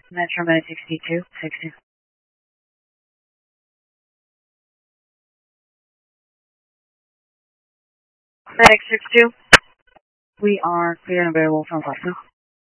Metro Med 62, 60. Medic 62. We are clear and available from Fresno.